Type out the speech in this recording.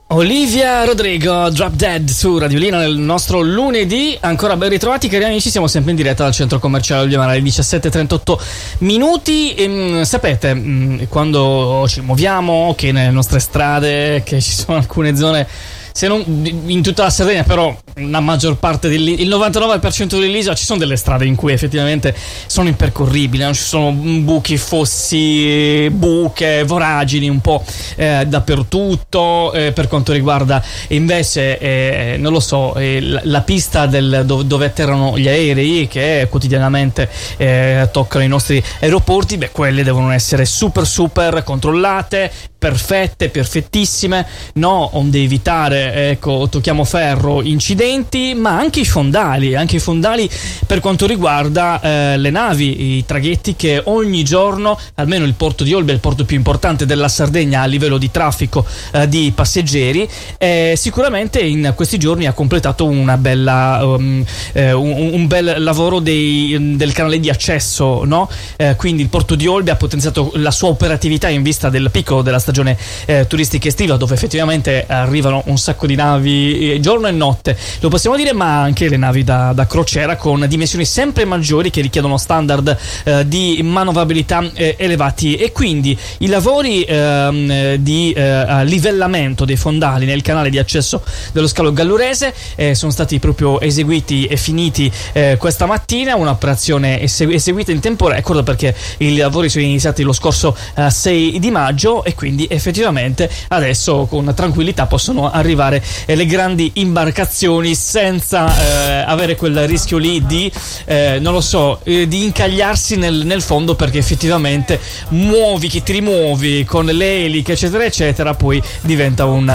Olivia Rodrigo, Drop Dead su Radiolina nel nostro lunedì. Ancora ben ritrovati cari amici, siamo sempre in diretta dal centro commerciale Olivia alle 17:38 minuti. Sapete, quando ci muoviamo, che nelle nostre strade, che ci sono alcune zone, se non in tutta la Sardegna, però la maggior parte il 99% dell'isola, ci sono delle strade in cui effettivamente sono impercorribili, non ci sono buchi, fossi, buche, voragini un po' dappertutto. Per quanto riguarda invece non lo so, la pista dove atterrano gli aerei, che quotidianamente toccano i nostri aeroporti, quelle devono essere super controllate, perfettissime, no, onde evitare, ecco, tocchiamo ferro, incidenti, ma anche i fondali per quanto riguarda le navi, i traghetti che ogni giorno, almeno il porto di Olbia, il porto più importante della Sardegna a livello di traffico di passeggeri, sicuramente in questi giorni ha completato una bella un bel lavoro del canale di accesso, no? Quindi il porto di Olbia ha potenziato la sua operatività in vista del picco della stagione turistica estiva, dove effettivamente arrivano un sacco di navi giorno e notte, lo possiamo dire, ma anche le navi da crociera con dimensioni sempre maggiori che richiedono standard di manovrabilità elevati, e quindi i lavori di livellamento dei fondali nel canale di accesso dello scalo Gallurese sono stati proprio eseguiti e finiti questa mattina, un'operazione eseguita in tempo record, perché i lavori sono iniziati lo scorso 6 di maggio e quindi effettivamente adesso con tranquillità possono arrivare le grandi imbarcazioni senza avere quel rischio lì di non lo so, di incagliarsi nel fondo, perché effettivamente che ti rimuovi con le eliche eccetera, poi diventa un